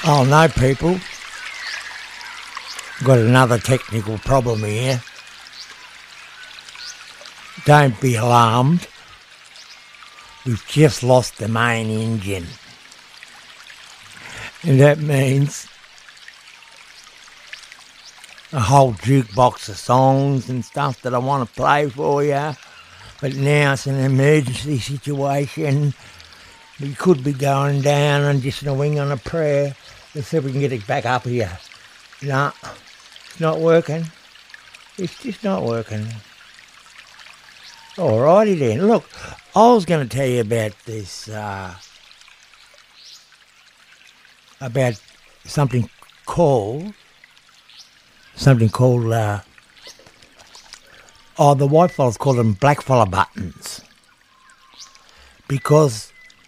Oh no, people. Got another technical problem here. Don't be alarmed. We've just lost the main engine. And that means a whole jukebox of songs and stuff that I want to play for you. But now it's an emergency situation. We could be going down and just in a wing on a prayer. Let's see if we can get it back up here. No, it's not working. It's just not working. Alrighty then. Look, I was going to tell you about this, about something called, the white fellas call them black fella buttons. Because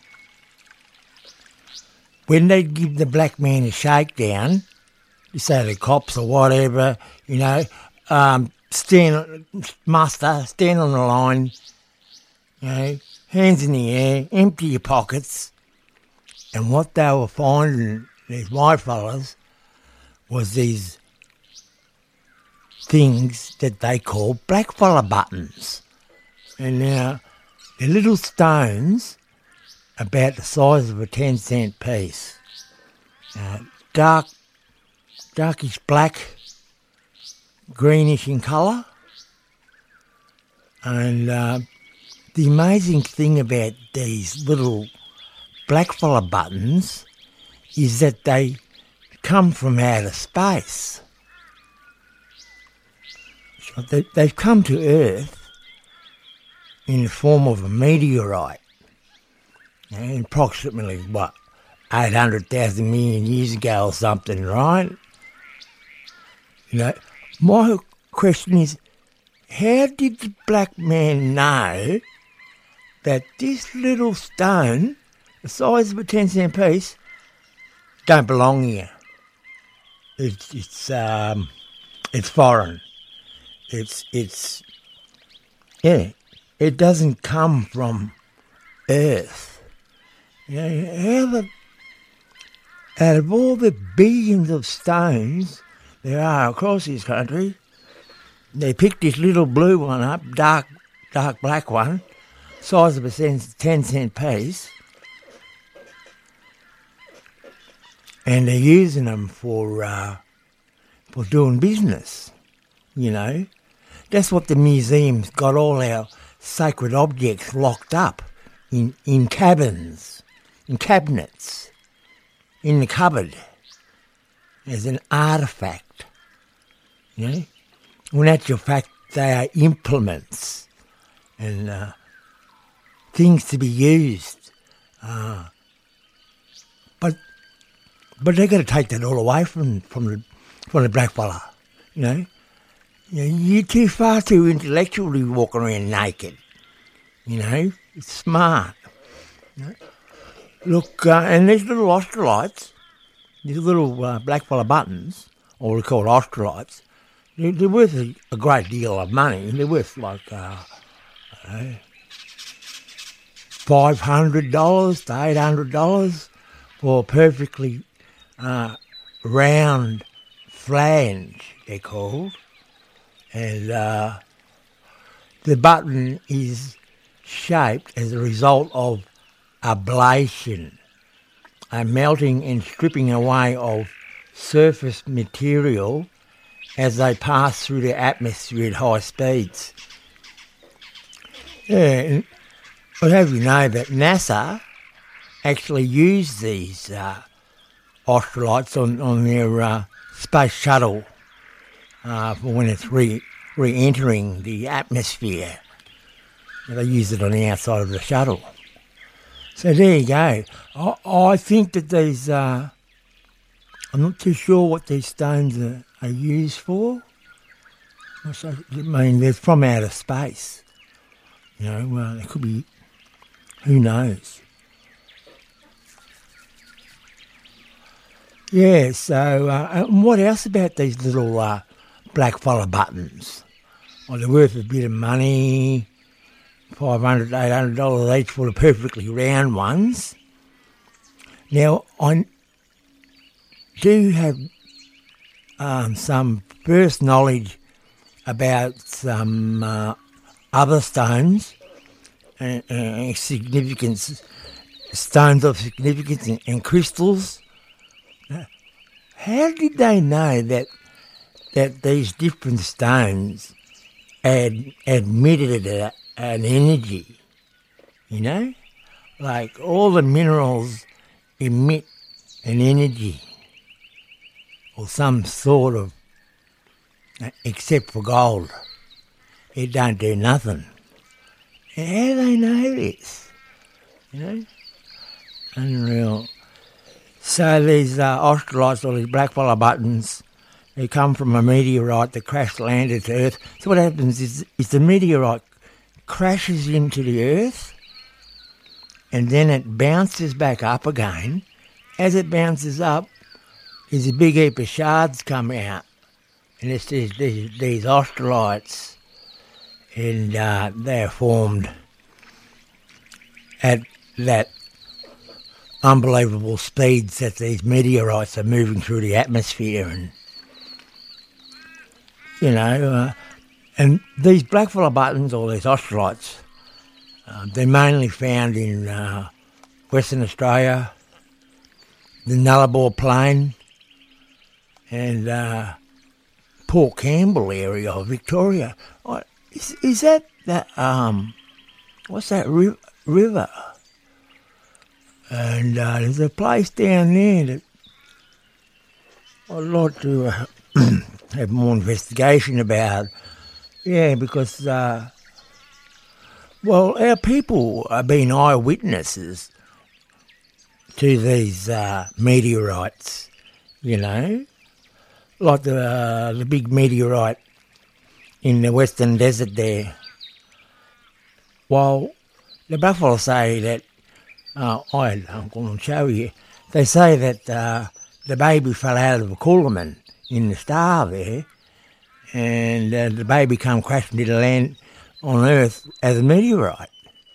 when they give the black man a shakedown, you say the cops or whatever, stand on the line, hands in the air, empty your pockets. And what they were finding, these white fellas, was these things that they call black fella buttons. And now, they're little stones about the size of a 10-cent piece. Darkish black, greenish in colour. And the amazing thing about these little blackfella buttons is that they come from outer space. They've come to Earth in the form of a meteorite. Approximately, 800,000 million years ago or something, right? My question is, how did the black man know that this little stone, the size of a 10-cent piece, don't belong here? It's foreign. It doesn't come from Earth. Out of all the billions of stones there are across this country, they picked this little blue one up, dark black one, size of a 10-cent piece, and they're using them for doing business. That's what the museum's got all our sacred objects locked up in cabins, in cabinets, in the cupboard, as an artefact. When actual fact they are implements and things to be used. But they've got to take that all away from the black fella. You're far too intellectual to be walking around naked. It's smart. Look, and these little Australites, these little blackfella buttons, or we call Australites, they're worth a great deal of money. They're worth $500 to $800 for a perfectly round flange, they're called. And the button is shaped as a result of ablation, a melting and stripping away of surface material as they pass through the atmosphere at high speeds. I'll have you know that NASA actually used these Australites on their space shuttle for when it's re-entering the atmosphere. They use it on the outside of the shuttle. So there you go. I think that these, I'm not too sure what these stones are used for. They're from outer space. It could be, who knows. Yeah, so what else about these little black fella buttons? Well, they're worth a bit of money, $500, $800 each for the perfectly round ones. Now, do have some first knowledge about some other stones and significance, stones of significance and crystals. How did they know that these different stones emitted an energy? You know, like all the minerals emit an energy or some sort of, except for gold. It don't do nothing. How do they know this? You know? Unreal. So these Australites, or these blackfella buttons, they come from a meteorite that crash landed to Earth. So what happens is the meteorite crashes into the Earth and then it bounces back up again. As it bounces up, there's a big heap of shards come out. And it's these Australites. And they're formed at that unbelievable speeds that these meteorites are moving through the atmosphere. And, you know, and these blackfella buttons, or these Australites, they're mainly found in Western Australia, the Nullarbor Plain, and Port Campbell area of Victoria. Is that what's that river? And there's a place down there that I'd like to have more investigation about. Yeah, because, our people have been eyewitnesses to these meteorites, you know, like the big meteorite in the Western Desert there. Well, the buffalo say that, I'm going to show you, they say that the baby fell out of a coolerman in the star there, and the baby come crashing to the land on Earth as a meteorite.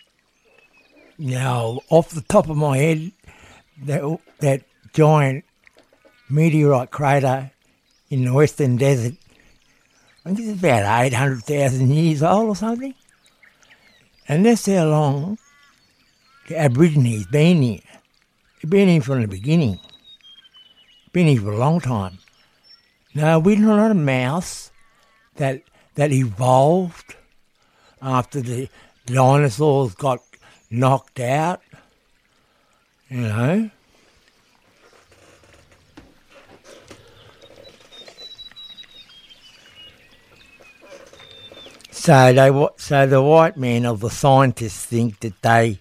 Now, off the top of my head, that giant meteorite crater in the Western Desert, I think it's about 800,000 years old or something. And that's how long the Aborigines been here. They've been here from the beginning. Been here for a long time. No, we're not a mouse that evolved after the dinosaurs got knocked out, you know. So the white men or the scientists think that they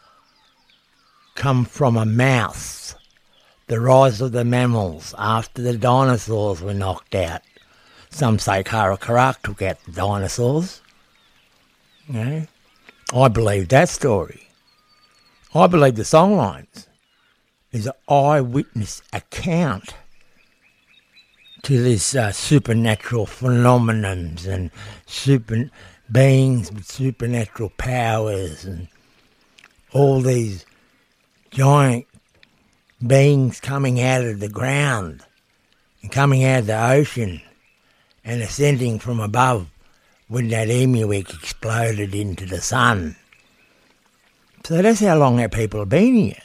come from a mouse, the rise of the mammals after the dinosaurs were knocked out. Some say Karakarak took out the dinosaurs. You know, I believe that story. I believe the songlines. There's an eyewitness account to this supernatural phenomenons and beings with supernatural powers and all these giant beings coming out of the ground and coming out of the ocean and ascending from above when that emu egg exploded into the sun. So that's how long our people have been here.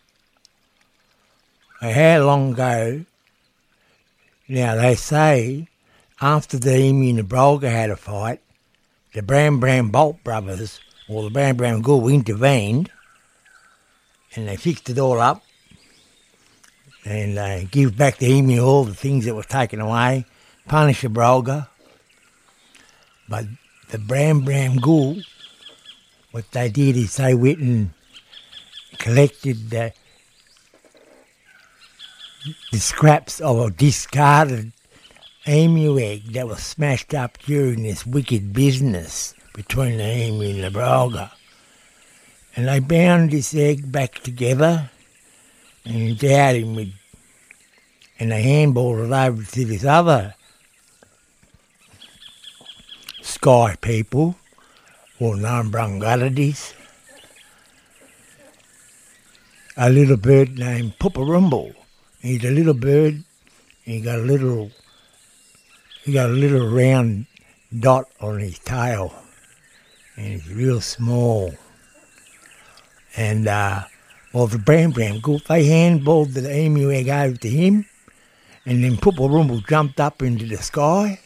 How long ago? Now, they say after the emu and the Brolga had a fight, the Bram Bram Bolt brothers, or the Bram Bram Gul, intervened and they fixed it all up and they give back the emu all the things that were taken away, punish the Brolga. But the Bram Bram Gul, what they did is they went and collected the scraps of a discarded emu egg that was smashed up during this wicked business between the emu and the Brolga. And they bound this egg back together and endowed him with, and they handballed it over to this other sky people, or Nambrungadidis, a little bird named Pooparumble. He's a little bird. He got a little round dot on his tail, and he's real small. And the Bram Bram Group, they handballed the emu egg over to him, and then Poopa Rumble jumped up into the sky,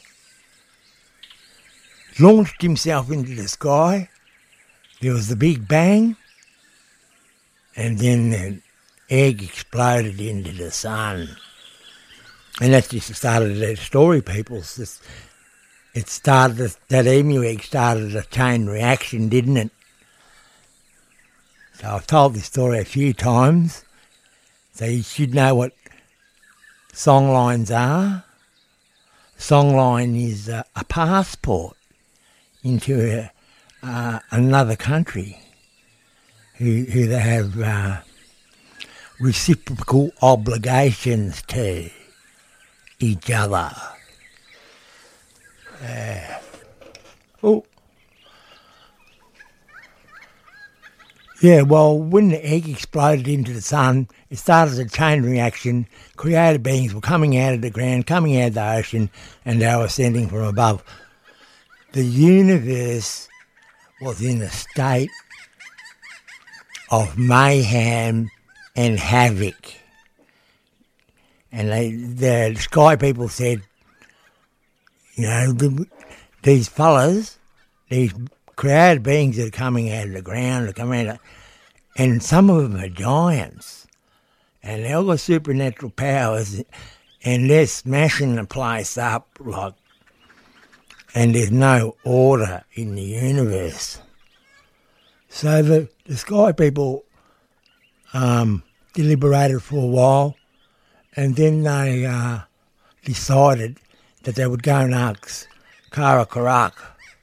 launched himself into the sky. There was the big bang, and then the egg exploded into the sun. And that's just the start of the story, people. That emu egg started a chain reaction, didn't it? So I've told this story a few times, so you should know what songlines are. Songline is a passport into another country who they have reciprocal obligations to each other. When the egg exploded into the sun, it started a chain reaction. Created beings were coming out of the ground, coming out of the ocean, and they were ascending from above. The universe was in a state of mayhem and havoc. And the sky people said, these fellas, these created beings that are coming out of the ground, and some of them are giants, and they all got supernatural powers, and they're smashing the place up, and there's no order in the universe. So the sky people deliberated for a while, and then they decided that they would go and ask Kara Karak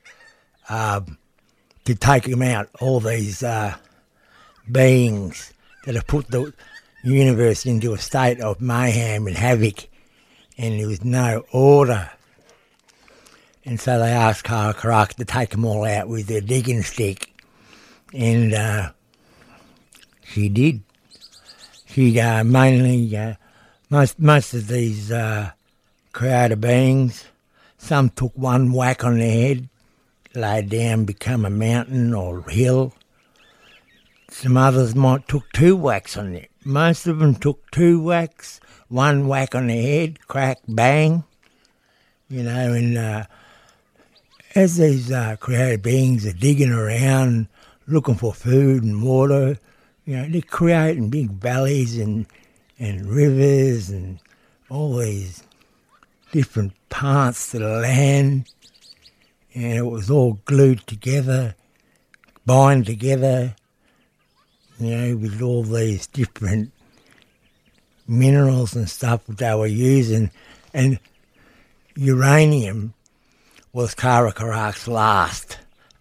to take him out, all these beings that have put the universe into a state of mayhem and havoc, and there was no order. And so they asked Kara Karak to take them all out with their digging stick, and she did. She mainly, most of these creator beings, some took one whack on their head, laid down, become a mountain or hill. Some others took two whacks on it. Most of them took two whacks, one whack on their head, crack, bang. And as these created beings are digging around, looking for food and water, they're creating big valleys and rivers and all these different parts of the land. And it was all glued together, bind together, with all these different minerals and stuff that they were using. And uranium was Kara Karak's last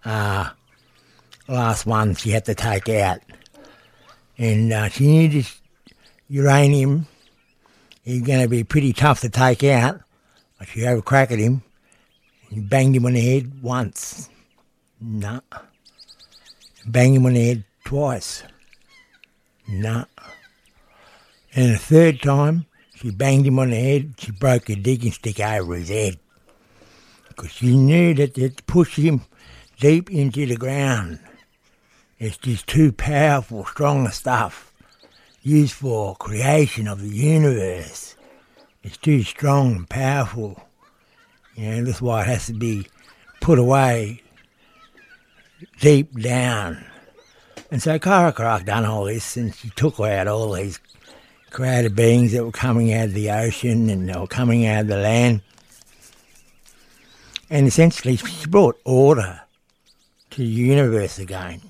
one she had to take out. And she knew this uranium is going to be pretty tough to take out. But she had a crack at him. He banged him on the head once. No. Banged him on the head twice. No. And the third time, she banged him on the head, she broke her digging stick over his head. Because she knew that it pushed him deep into the ground. It's just too powerful, stronger stuff used for creation of the universe. It's too strong and powerful. That's why it has to be put away deep down. And so Kara Karak done all this, and she took out all these created beings that were coming out of the ocean and they were coming out of the land. And essentially she brought order to the universe again.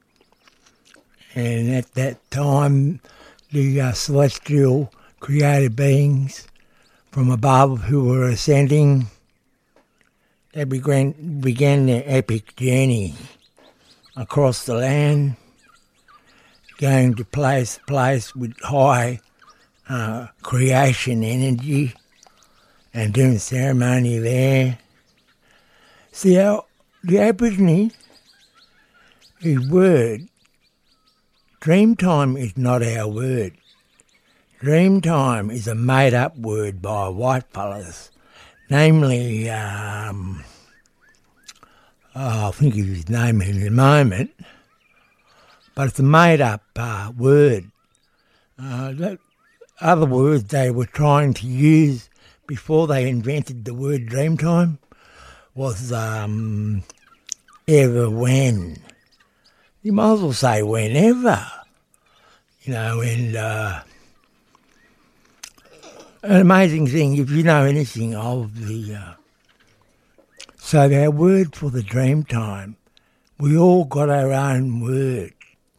And at that time, the celestial created beings from above who were ascending, they began their epic journey across the land, going to place with high creation energy and doing ceremony there. See, the Aborigine, his word, Dreamtime is not our word. Dreamtime is a made-up word by white fellas, namely, I'll think of his name in a moment, but it's a made-up word. Other words they were trying to use before they invented the word Dreamtime was ever when. You might as well say whenever, and an amazing thing, if you know anything of the... so our word for the dream time, we all got our own word.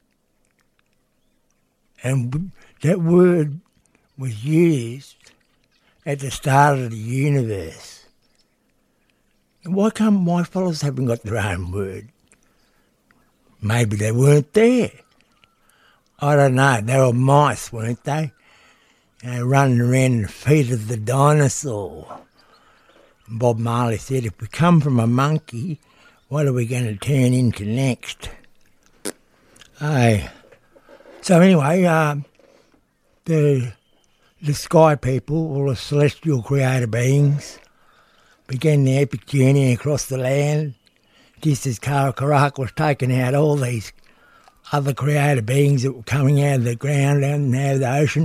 And that word was used at the start of the universe. And why come white fellas haven't got their own word? Maybe they weren't there. I don't know. They were mice, weren't they? Running around the feet of the dinosaur. Bob Marley said, if we come from a monkey, what are we going to turn into next? So anyway, the sky people, or the celestial creator beings, began their epic journey across the land, just as Karakorak was taking out all these other creator beings that were coming out of the ground and out of the ocean.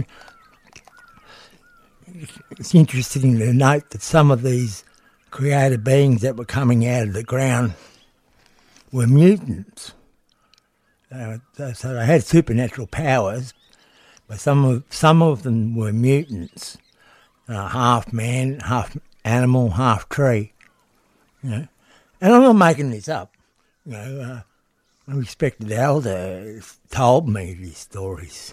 It's interesting to note that some of these creator beings that were coming out of the ground were mutants. So they had supernatural powers, but some of them were mutants, half man, half animal, half tree. And I'm not making this up. A respected elder told me these stories.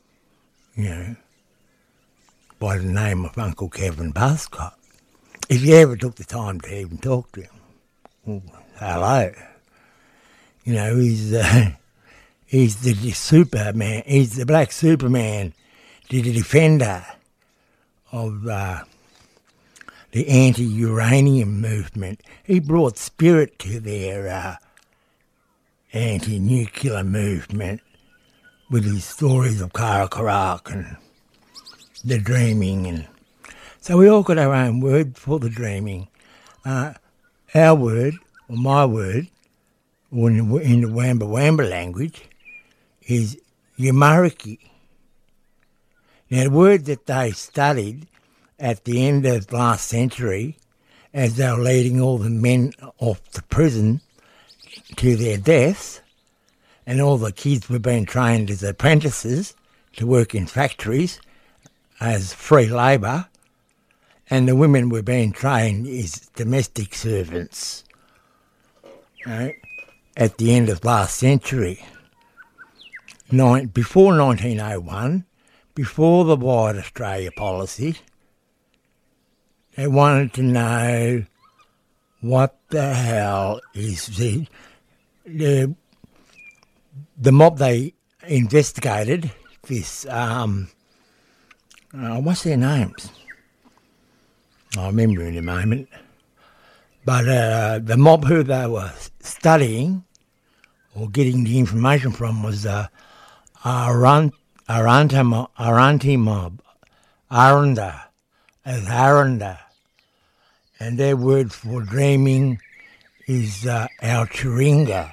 By the name of Uncle Kevin Buscott. If you ever took the time to even talk to him, well, hello. He's the Superman. He's the black Superman, the defender of the anti-uranium movement. He brought spirit to their anti-nuclear movement with his stories of Karakorak and the dreaming. And so we all got our own word for the dreaming. Our word, or my word, or in the Wamba Wamba language, is Yamariki. Now, the word that they studied at the end of last century, as they were leading all the men off to prison to their deaths, and all the kids were being trained as apprentices to work in factories as free labour, and the women were being trained as domestic servants at the end of last century. Before 1901, before the White Australia policy, they wanted to know what the hell is the mob they investigated, this, what's their names? I'll remember in a moment. But the mob who they were studying or getting the information from was Aranti mob, Aranda. And their word for dreaming is Alchiringa.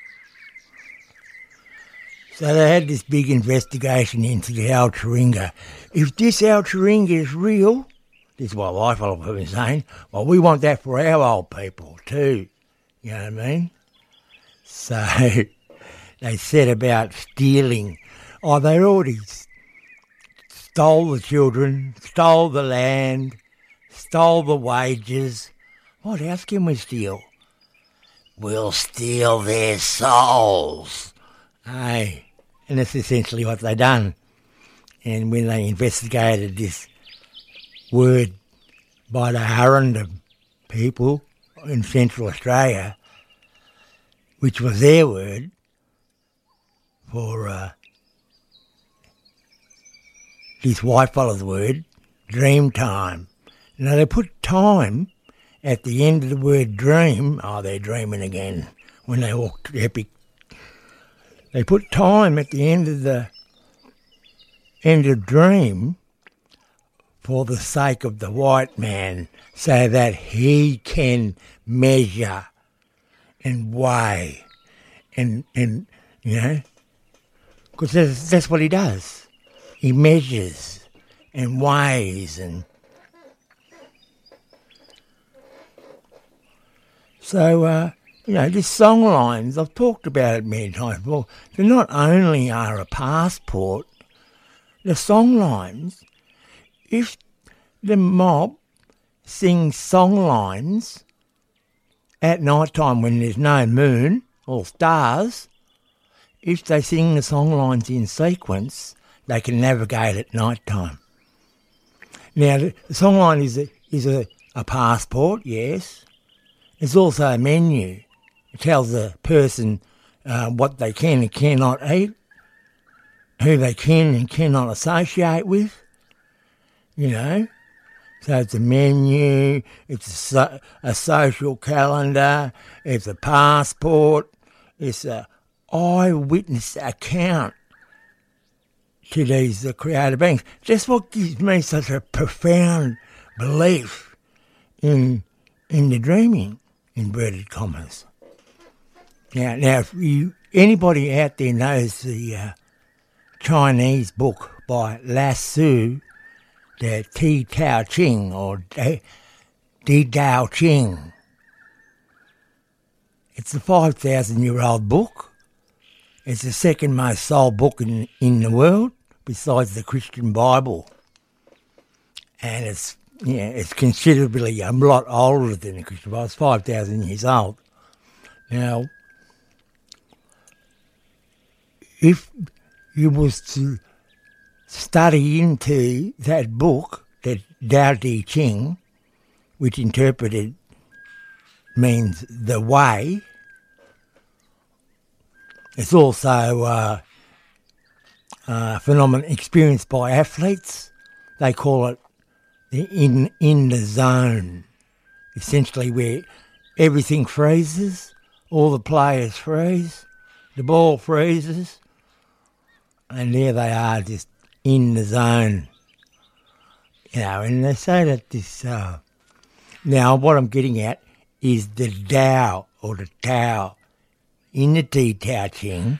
So they had this big investigation into the Alchiringa. If this Alchiringa is real, this is what white fellow have been saying, well, we want that for our old people too. You know what I mean? So they set about stealing. Oh, they already stole the children, stole the land, stole the wages. What else can we steal? We'll steal their souls. Aye. And that's essentially what they done. And when they investigated this word by the Aranda people in Central Australia, which was their word for this white fella's word, dream time. Now they put time at the end of the word dream. Oh, they're dreaming again when they walked epic. They put time at the end of dream for the sake of the white man so that he can measure and weigh and you know, because that's what he does. He measures and weighs and so, you know, these song lines, I've talked about it many times before, they not only are a passport, the song lines, if the mob sings song lines at night time when there's no moon or stars, if they sing the song lines in sequence, they can navigate at night time. Now, the song line is a passport, yes. It's also a menu. It tells the person what they can and cannot eat, who they can and cannot associate with, you know. So it's a menu, it's a social calendar, it's a passport, it's an eyewitness account to these creative beings. That's what gives me such a profound belief in the dreaming, inverted commas. Now if anybody out there knows the Chinese book by Lao Tzu, the Ti Tao Ching or Di Dao Ching, it's a 5,000-year-old book. It's the second most sold book in the world, besides the Christian Bible. And it's considerably a lot older than the Christian Bible. It's 5,000 years old. Now, if you was to study into that book, that Tao Te Ching, which interpreted means the way, it's also a phenomenon experienced by athletes. They call it the in the zone, essentially where everything freezes, all the players freeze, the ball freezes, and there they are just in the zone. You know, and they say that this... now, what I'm getting at is the Tao, or the Tao, in the Ti Tao Ching,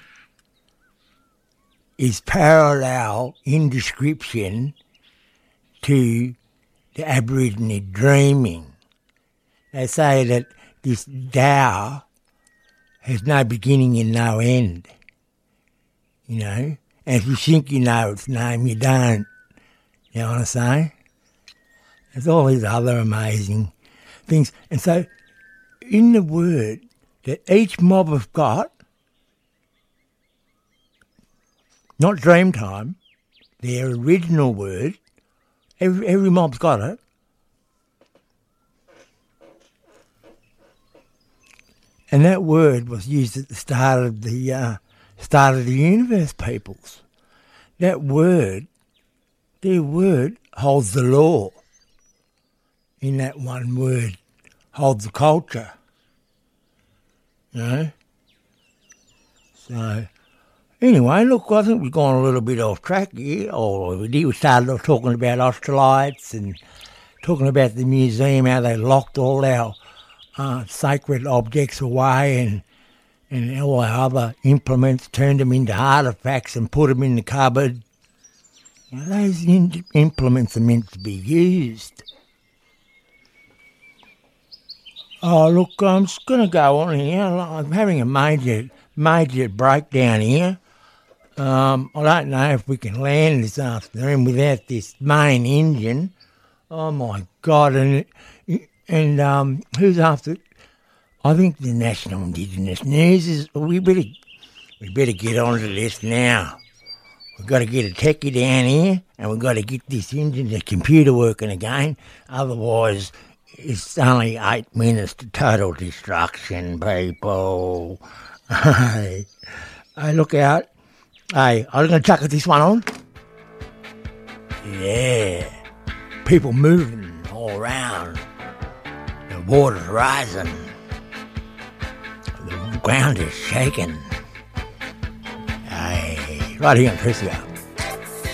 is parallel in description to the Aborigine dreaming. They say that this Tao has no beginning and no end, you know. And if you think you know its name, you don't. You know what I'm saying? There's all these other amazing things. And so, in the word that each mob have got, not Dreamtime, their original word, every mob's got it. And that word was used at the start of the universe, peoples. That word, their word holds the law. In that one word, holds the culture. You know? So, anyway, look, I think we've gone a little bit off track here. We started off talking about Australites and talking about the museum, how they locked all our sacred objects away and all our other implements, turned them into artefacts and put them in the cupboard. You know, those implements are meant to be used. Oh, look, I'm just going to go on here. I'm having a major breakdown here. I don't know if we can land this afternoon without this main engine. Oh, my God. And who's after it? I think the National Indigenous News is... We better get onto this now. We've got to get a techie down here and we've got to get this engine, the computer working again. Otherwise... It's only 8 minutes to total destruction, people. Hey, look out. Hey, I'm going to chuck this one on. Yeah. People moving all around. The water's rising. The ground is shaking. Hey, right here in Trisio.